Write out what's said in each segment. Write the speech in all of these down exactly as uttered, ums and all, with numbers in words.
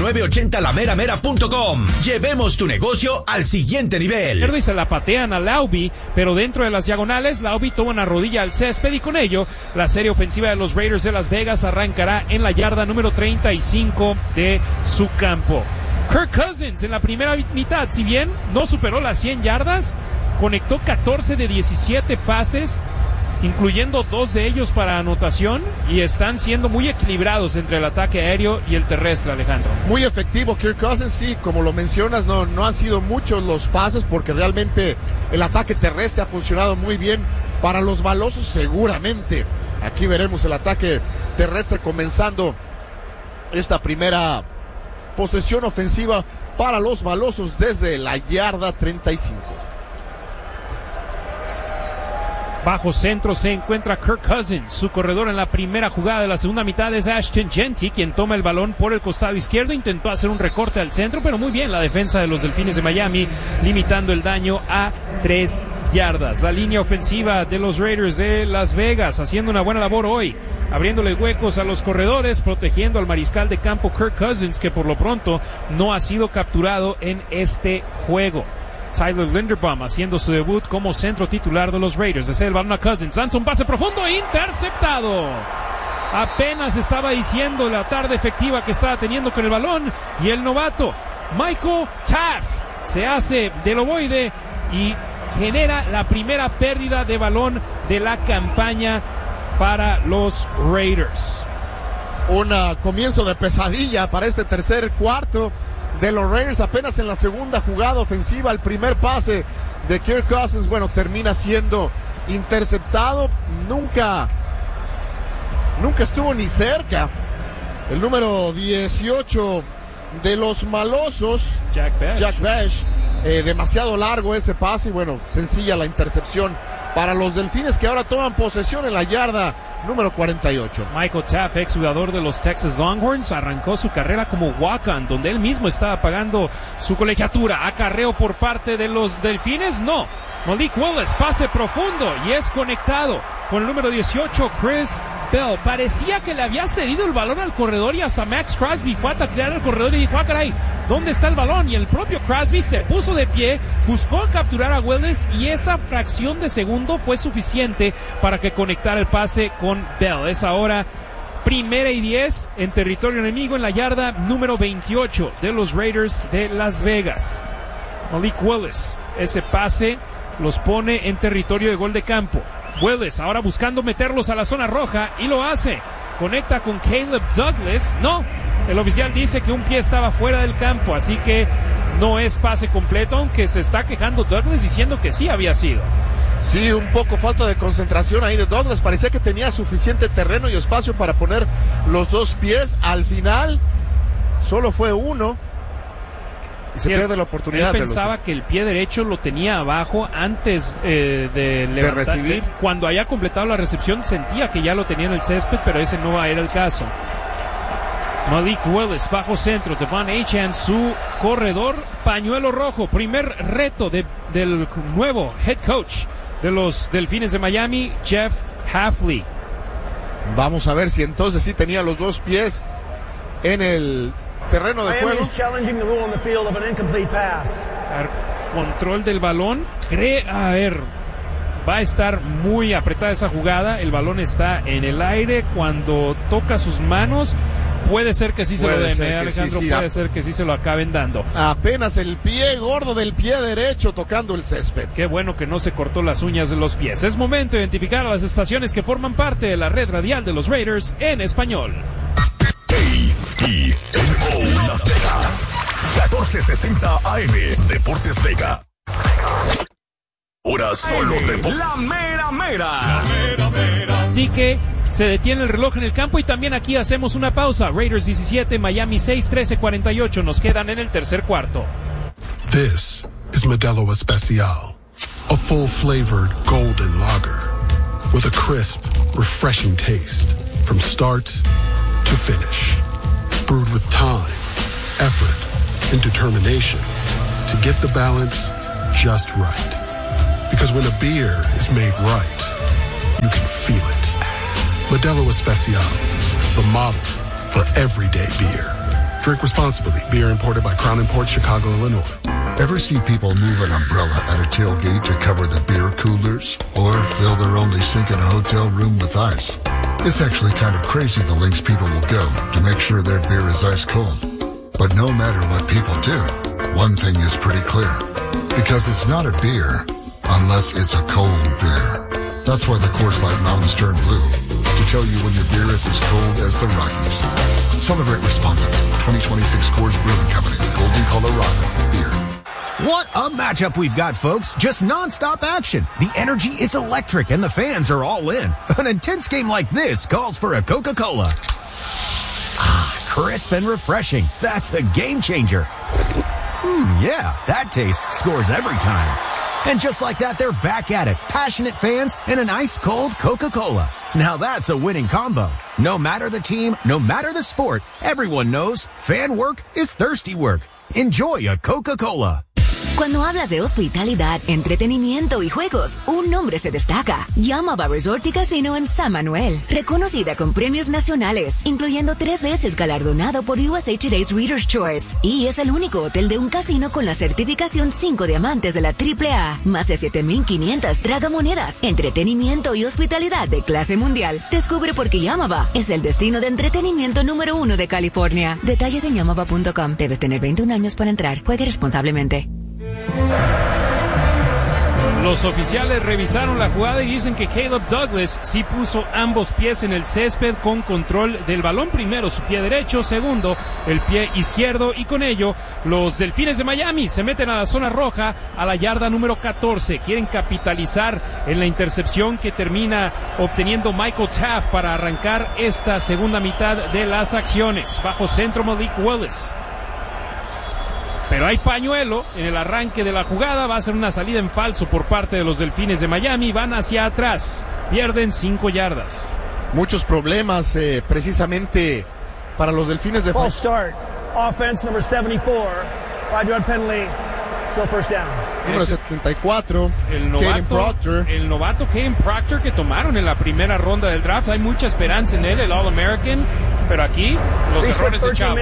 nueve ochenta la mera mera punto com. Llevemos tu negocio al siguiente nivel. Y se la patean a Laube, pero dentro de las diagonales, Laube toma una rodilla al césped y con ello, la serie ofensiva de los Raiders de Las Vegas arrancará en la yarda número treinta y cinco de su campo. Kirk Cousins en la primera mitad, si bien no superó las cien yardas, conectó catorce de diecisiete pases, incluyendo dos de ellos para anotación, y están siendo muy equilibrados entre el ataque aéreo y el terrestre, Alejandro. Muy efectivo Kirk Cousins, sí, como lo mencionas, no, no han sido muchos los pases porque realmente el ataque terrestre ha funcionado muy bien para los balosos, seguramente. Aquí veremos el ataque terrestre comenzando esta primera posesión ofensiva para los balosos desde la yarda treinta y cinco. Bajo centro se encuentra Kirk Cousins. Su corredor en la primera jugada de la segunda mitad es Ashton Jeanty, quien toma el balón por el costado izquierdo. Intentó hacer un recorte al centro, pero muy bien la defensa de los Delfines de Miami, limitando el daño a tres yardas. La línea ofensiva de los Raiders de Las Vegas haciendo una buena labor hoy, abriéndole huecos a los corredores, protegiendo al mariscal de campo Kirk Cousins, que por lo pronto no ha sido capturado en este juego. Tyler Linderbaum haciendo su debut como centro titular de los Raiders. Desea el balón a Cousins, lanza un pase profundo, interceptado. Apenas estaba diciendo la tarde efectiva que estaba teniendo con el balón, y el novato Michael Taft se hace del ovoide y genera la primera pérdida de balón de la campaña para los Raiders. Un uh, comienzo de pesadilla para este tercer cuarto de los Raiders. Apenas en la segunda jugada ofensiva, el primer pase de Kirk Cousins, bueno, termina siendo interceptado. Nunca, nunca estuvo ni cerca el número dieciocho de los malosos, Jack Bash. Jack Bash. Eh, demasiado largo ese pase y bueno, sencilla la intercepción para los Delfines, que ahora toman posesión en la yarda número cuarenta y ocho. Michael Taft, ex jugador de los Texas Longhorns, arrancó su carrera como walk-on, donde él mismo estaba pagando su colegiatura. Acarreo por parte de los Delfines, no. Malik Willis, pase profundo y es conectado con el número dieciocho, Chris Bell. Parecía que le había cedido el balón al corredor y hasta Max Crosby fue a taclear al corredor y dijo, ah, caray, ¿dónde está el balón? Y el propio Crosby se puso de pie, buscó capturar a Willis y esa fracción de segundo fue suficiente para que conectara el pase con Bell. Es ahora primera y diez en territorio enemigo en la yarda número veintiocho de los Raiders de Las Vegas. Malik Willis, ese pase los pone en territorio de gol de campo. Willis ahora buscando meterlos a la zona roja y lo hace. Conecta con Caleb Douglas. No, el oficial dice que un pie estaba fuera del campo, así que no es pase completo, aunque se está quejando Douglas diciendo que sí había sido. Sí, un poco falta de concentración ahí de Douglas. Parecía que tenía suficiente terreno y espacio para poner los dos pies. Al final solo fue uno y se sí, pierde la oportunidad. Él pensaba de los... que el pie derecho lo tenía abajo antes eh, de, de recibir. De, cuando había completado la recepción sentía que ya lo tenía en el césped, pero ese no era el caso. Malik Willis, bajo centro, Devon Achane, su corredor, pañuelo rojo, primer reto de, del nuevo head coach de los Delfines de Miami, Jeff Hafley. Vamos a ver si entonces sí tenía los dos pies en el terreno de juego. Control del balón, cree, a ver, va a estar muy apretada esa jugada, el balón está en el aire, cuando toca sus manos, puede ser que sí se puede lo den, eh, sí, Alejandro, sí, puede a... ser que sí se lo acaben dando. Apenas el pie gordo del pie derecho tocando el césped. Qué bueno que no se cortó las uñas de los pies. Es momento de identificar a las estaciones que forman parte de la red radial de los Raiders en español. A E N O Las Vegas, catorce sesenta A M, Deportes Vega. Ahora solo de la mera mera. La mera mera. Así que se detiene el reloj en el campo y también aquí hacemos una pausa. Raiders diecisiete, Miami seis, trece cuarenta y ocho. Nos quedan en el tercer cuarto. This is Modelo Especial, a full-flavored golden lager with a crisp, refreshing taste from start to finish. Brewed with time, effort, and determination to get the balance just right. Because when a beer is made right, you can feel it. Modelo Especial, the model for everyday beer. Drink responsibly. Beer imported by Crown Imports, Chicago, Illinois. Ever see people move an umbrella at a tailgate to cover the beer coolers? Or fill their only sink in a hotel room with ice? It's actually kind of crazy the lengths people will go to make sure their beer is ice cold. But no matter what people do, one thing is pretty clear. Because it's not a beer unless it's a cold beer. That's why the Coors Light Mountains turn blue. To tell you when your beer is as cold as the Rockies. Celebrate responsibly. twenty twenty-six Coors Brewing Company. Golden, Colorado. Beer. What a matchup we've got, folks. Just non-stop action. The energy is electric and the fans are all in. An intense game like this calls for a Coca-Cola. Ah, crisp and refreshing. That's a game changer. Hmm, yeah, that taste scores every time. And just like that, they're back at it. Passionate fans and an ice-cold Coca-Cola. Now that's a winning combo. No matter the team, no matter the sport, everyone knows fan work is thirsty work. Enjoy a Coca-Cola. Cuando hablas de hospitalidad, entretenimiento y juegos, un nombre se destaca. Yamaba Resort y Casino en San Manuel. Reconocida con premios nacionales, incluyendo tres veces galardonado por U S A Today's Reader's Choice. Y es el único hotel de un casino con la certificación cinco diamantes de la triple A. Más de siete mil quinientas tragamonedas. Entretenimiento y hospitalidad de clase mundial. Descubre por qué Yamaba es el destino de entretenimiento número uno de California. Detalles en yamaba punto com. Debes tener veintiún años para entrar. Juegue responsablemente. Los oficiales revisaron la jugada y dicen que Caleb Douglas sí puso ambos pies en el césped con control del balón. Primero su pie derecho, segundo el pie izquierdo, y con ello los Delfines de Miami se meten a la zona roja a la yarda número catorce. Quieren capitalizar en la intercepción que termina obteniendo Michael Taft para arrancar esta segunda mitad de las acciones. Bajo centro Malik Willis. Pero hay pañuelo en el arranque de la jugada. Va a ser una salida en falso por parte de los Delfines de Miami. Van hacia atrás. Pierden cinco yardas. Muchos problemas eh, precisamente para los Delfines de False start. Offense number seventy-four. Five yard penalty. Still first down. Número setenta y cuatro. El novato, el novato Caden Proctor que tomaron en la primera ronda del draft. Hay mucha esperanza en él, el All-American. Pero aquí los errores de Chavo.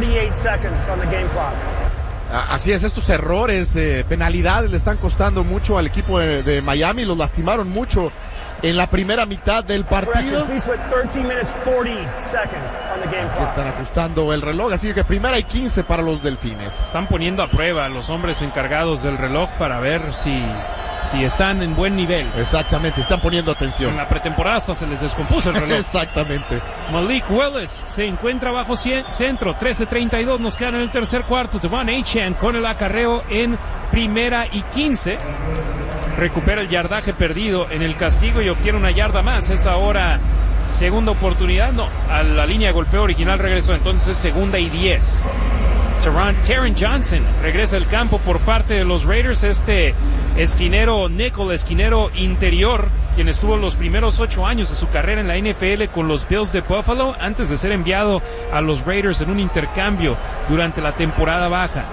Así es, estos errores, eh, penalidades le están costando mucho al equipo de, de Miami, los lastimaron mucho en la primera mitad del partido. Aquí están ajustando el reloj, así que primera y quince para los Delfines. Están poniendo a prueba a los hombres encargados del reloj para ver si, si están en buen nivel. Exactamente, están poniendo atención. En la pretemporada hasta se les descompuso el reloj. Exactamente. Malik Willis se encuentra bajo centro, trece treinta y dos, nos quedan en el tercer cuarto. Devon Achane con el acarreo en primera y quince. Recupera el yardaje perdido en el castigo y obtiene una yarda más. Es ahora segunda oportunidad. No, a la línea de golpeo original regresó. Entonces segunda y diez. Taron Johnson regresa al campo por parte de los Raiders. Este esquinero nickel, esquinero interior, quien estuvo los primeros ocho años de su carrera en la N F L con los Bills de Buffalo antes de ser enviado a los Raiders en un intercambio durante la temporada baja.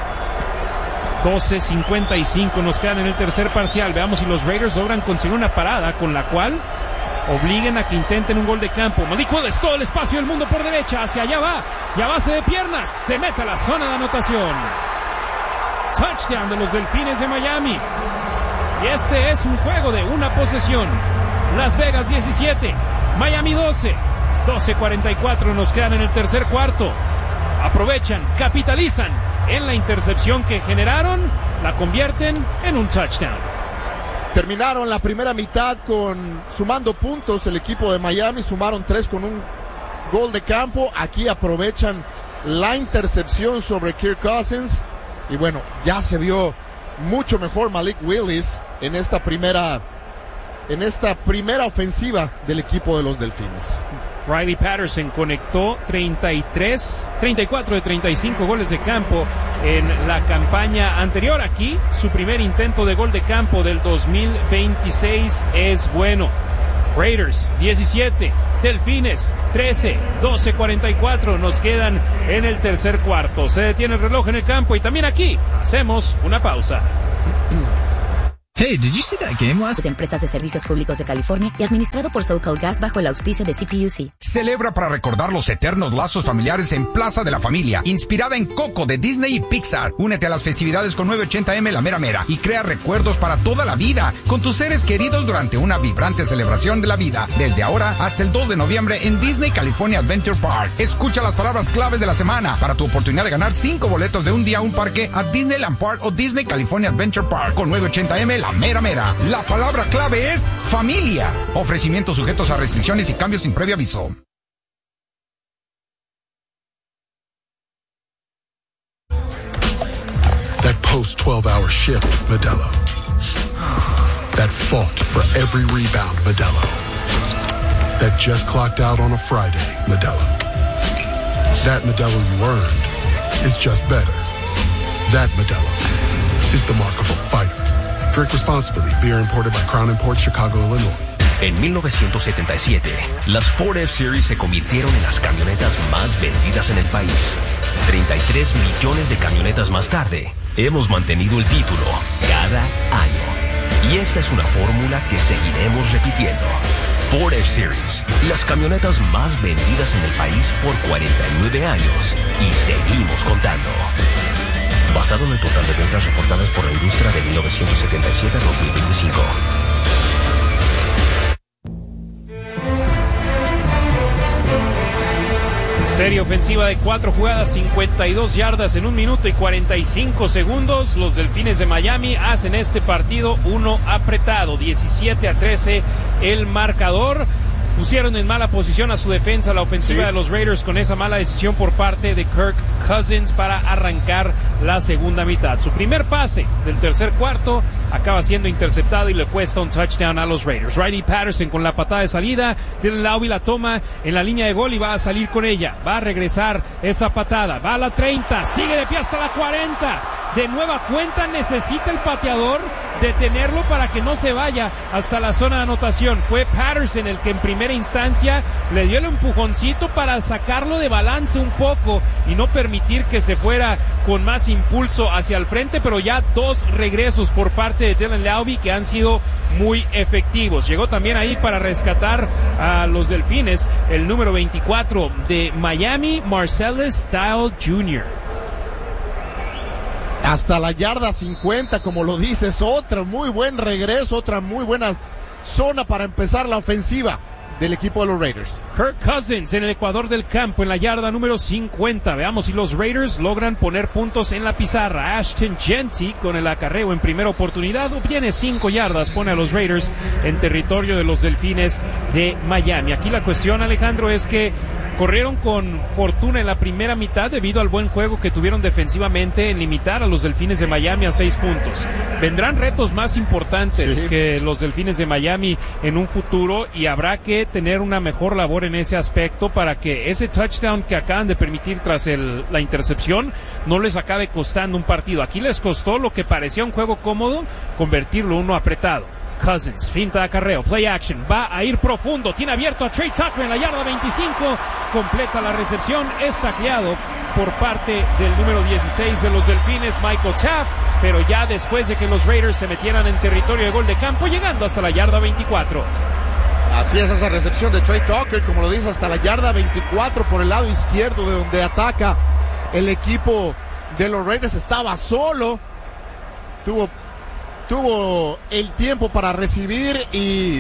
doce cincuenta y cinco nos quedan en el tercer parcial. Veamos si los Raiders logran conseguir una parada con la cual obliguen a que intenten un gol de campo. Malik Willis, todo el espacio del mundo por derecha, hacia allá va, y a base de piernas se mete a la zona de anotación. Touchdown de los Delfines de Miami. Y este es un juego de una posesión. Las Vegas diecisiete, Miami doce. doce cuarenta y cuatro nos quedan en el tercer cuarto. Aprovechan, capitalizan en la intercepción que generaron, la convierten en un touchdown. Terminaron la primera mitad con sumando puntos el equipo de Miami, sumaron tres con un gol de campo. Aquí aprovechan la intercepción sobre Kirk Cousins y bueno, ya se vio mucho mejor Malik Willis en esta primera en esta primera ofensiva del equipo de los Delfines. Riley Patterson conectó treinta y tres, treinta y cuatro de treinta y cinco goles de campo en la campaña anterior. Aquí su primer intento de gol de campo del dos mil veintiséis es bueno. Raiders diecisiete, Delfines trece, doce cuarenta y cuatro nos quedan en el tercer cuarto. Se detiene el reloj en el campo y también aquí hacemos una pausa. Hey, did you see that game last? Empresas de Servicios Públicos de California y administrado por SoCal Gas bajo el auspicio de C P U C. Celebra para recordar los eternos lazos familiares en Plaza de la Familia, inspirada en Coco de Disney y Pixar. Únete a las festividades con novecientos ochenta eme La Mera Mera y crea recuerdos para toda la vida con tus seres queridos durante una vibrante celebración de la vida. Desde ahora hasta el dos de noviembre en Disney California Adventure Park. Escucha las palabras claves de la semana para tu oportunidad de ganar cinco boletos de un día a un parque a Disneyland Park o Disney California Adventure Park con novecientos ochenta eme La Mera Mera. La palabra clave es familia. Ofrecimientos sujetos a restricciones y cambios sin previo aviso. That post twelve hour shift, Modelo. That fought for every rebound, Modelo. That just clocked out on a Friday, Modelo. That Modelo you earned is just better. That Modelo is the markable fighter. Drink responsibly. Beer imported by Crown Imports, Chicago, Illinois. En mil novecientos setenta y siete, las Ford F-Series se convirtieron en las camionetas más vendidas en el país. treinta y tres millones de camionetas más tarde, hemos mantenido el título cada año. Y esta es una fórmula que seguiremos repitiendo. Ford F-Series, las camionetas más vendidas en el país por cuarenta y nueve años. Y seguimos contando. Basado en el total de ventas reportadas por la industria de mil novecientos setenta y siete a dos mil veinticinco. Serie ofensiva de cuatro jugadas, cincuenta y dos yardas en un minuto y cuarenta y cinco segundos. Los Delfines de Miami hacen este partido uno apretado, diecisiete a trece el marcador. Pusieron en mala posición a su defensa la ofensiva sí. de los Raiders con esa mala decisión por parte de Kirk Cousins para arrancar la segunda mitad. Su primer pase del tercer cuarto acaba siendo interceptado y le cuesta un touchdown a los Raiders. Riley Patterson con la patada de salida, Dylan Laube la toma en la línea de gol y va a salir con ella. Va a regresar esa patada, va a la treinta, sigue de pie hasta la cuarenta. De nueva cuenta necesita el pateador detenerlo para que no se vaya hasta la zona de anotación. Fue Patterson el que en primera instancia le dio el empujoncito para sacarlo de balance un poco y no permitir que se fuera con más impulso hacia el frente, pero ya dos regresos por parte de Dylan Laube que han sido muy efectivos. Llegó también ahí para rescatar a los Delfines el número veinticuatro de Miami, Marcellus Style junior Hasta la yarda cincuenta, como lo dices, otro muy buen regreso, otra muy buena zona para empezar la ofensiva del equipo de los Raiders. Kirk Cousins en el ecuador del campo en la yarda número cincuenta. Veamos si los Raiders logran poner puntos en la pizarra. Ashton Jeanty con el acarreo en primera oportunidad obtiene cinco yardas, pone a los Raiders en territorio de los Delfines de Miami. Aquí la cuestión, Alejandro, es que corrieron con fortuna en la primera mitad debido al buen juego que tuvieron defensivamente en limitar a los Delfines de Miami a seis puntos. Vendrán retos más importantes sí. que los Delfines de Miami en un futuro y habrá que tener una mejor labor en ese aspecto para que ese touchdown que acaban de permitir tras el, la intercepción no les acabe costando un partido. Aquí les costó lo que parecía un juego cómodo, convertirlo uno apretado. Cousins, finta de acarreo, play action, va a ir profundo, tiene abierto a Trey Tucker en la yarda veinticinco, completa la recepción, es tacleado por parte del número dieciséis de los Delfines, Michael Taft, pero ya después de que los Raiders se metieran en territorio de gol de campo, llegando hasta la yarda veinticuatro. Así es esa recepción de Trey Tucker, como lo dice, hasta la yarda veinticuatro por el lado izquierdo de donde ataca el equipo de los Raiders. Estaba solo, tuvo tuvo el tiempo para recibir y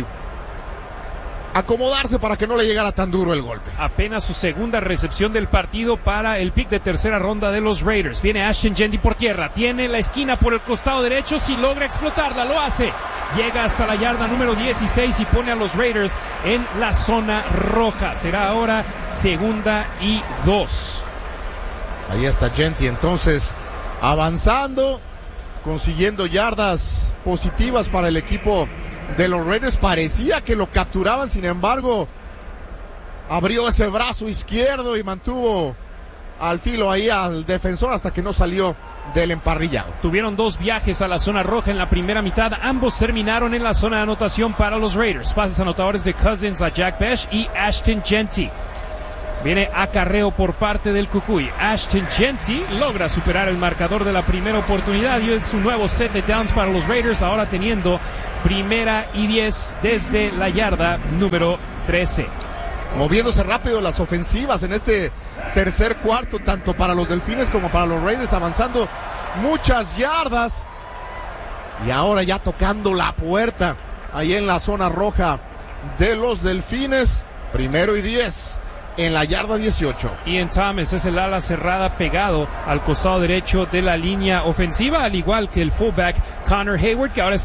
acomodarse para que no le llegara tan duro el golpe. Apenas su segunda recepción del partido para el pick de tercera ronda de los Raiders. Viene Ashton Jeanty por tierra, tiene la esquina por el costado derecho, si logra explotarla, lo hace. Llega hasta la yarda número dieciséis y pone a los Raiders en la zona roja. Será ahora segunda y dos. Ahí está Jeanty entonces avanzando, consiguiendo yardas positivas para el equipo de los Raiders. Parecía que lo capturaban, sin embargo, abrió ese brazo izquierdo y mantuvo al filo ahí al defensor hasta que no salió del emparrillado. Tuvieron dos viajes a la zona roja en la primera mitad, ambos terminaron en la zona de anotación para los Raiders. Pases anotadores de Cousins a Jack Bech y Ashton Jeanty. Viene acarreo por parte del Cucuy. Ashton Jeanty logra superar el marcador de la primera oportunidad y es su nuevo set de downs para los Raiders, ahora teniendo primera y diez desde la yarda número trece. Moviéndose rápido las ofensivas en este tercer cuarto, tanto para los Delfines como para los Raiders, avanzando muchas yardas. Y ahora ya tocando la puerta, ahí en la zona roja de los Delfines. Primero y diez en la yarda dieciocho. Ian Thomas es el ala cerrada pegado al costado derecho de la línea ofensiva, al igual que el fullback Connor Hayward, que ahora está